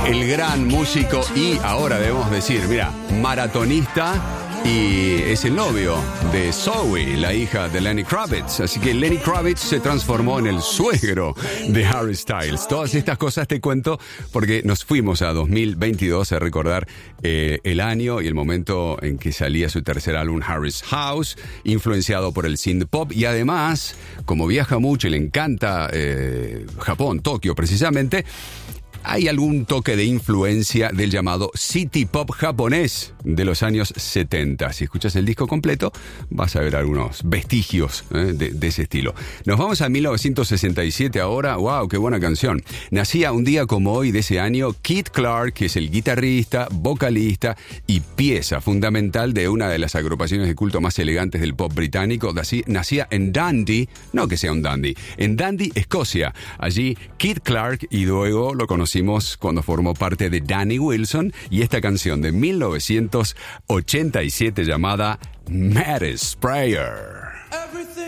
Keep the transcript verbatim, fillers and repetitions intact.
el gran músico y ahora debemos decir, mira, maratonista, y es el novio de Zoe, la hija de Lenny Kravitz. Así que Lenny Kravitz se transformó en el suegro de Harry Styles. Todas estas cosas te cuento porque nos fuimos a dos mil veintidós a recordar eh, el año y el momento en que salía su tercer álbum, Harry's House, influenciado por el synth pop. Y además, como viaja mucho y le encanta eh, Japón, Tokio precisamente, hay algún toque de influencia del llamado city pop japonés de los años setenta. Si escuchas el disco completo, vas a ver algunos vestigios ¿eh? de, de ese estilo. Nos vamos a mil novecientos sesenta y siete ahora. ¡Wow! ¡Qué buena canción! Nacía un día como hoy de ese año Keith Clark, que es el guitarrista, vocalista y pieza fundamental de una de las agrupaciones de culto más elegantes del pop británico. Nacía en Dundee, no que sea un dandy, en Dundee, Escocia. Allí Keith Clark, y luego lo conocimos cuando formó parte de Danny Wilson, y esta canción de mil novecientos ochenta y siete llamada Maddest Prayer.